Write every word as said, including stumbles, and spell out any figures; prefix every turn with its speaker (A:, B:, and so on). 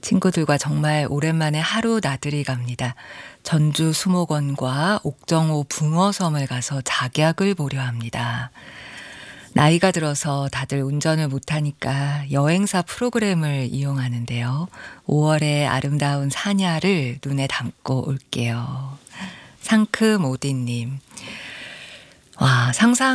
A: 친구들과 정말 오랜만에 하루 나들이 갑니다. 전주 수목원과 옥정호 붕어섬을 가서 작약을 보려 합니다. 나이가 들어서 다들 운전을 못하니까 여행사 프로그램을 이용하는데요. 오월의 아름다운 사냐를 눈에 담고 올게요. 상크모디님. 와, 상상